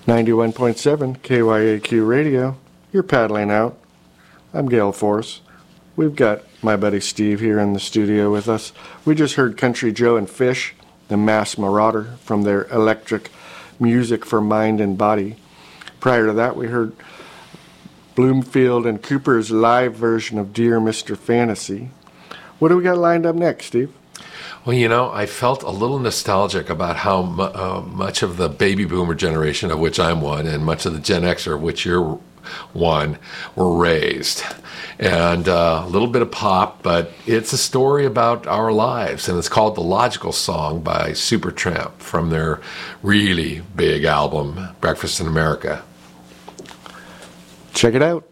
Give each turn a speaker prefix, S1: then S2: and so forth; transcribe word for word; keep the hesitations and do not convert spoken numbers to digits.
S1: ninety-one point seven K Y A Q Radio. You're paddling out. I'm Gale Force. We've got my buddy Steve here in the studio with us. We just heard Country Joe and Fish, the Mass Marauder, from their Electric Music for Mind and Body. Prior to that, we heard Bloomfield and Cooper's live version of Dear Mister Fantasy. What do we got lined up next, Steve?
S2: Well, you know, I felt a little nostalgic about how mu- uh, much of the baby boomer generation, of which I'm one, and much of the Gen Xer, of which you're one, were raised. And uh, a little bit of pop, but it's a story about our lives, and it's called The Logical Song by Supertramp from their really big album, Breakfast in America.
S1: Check it out.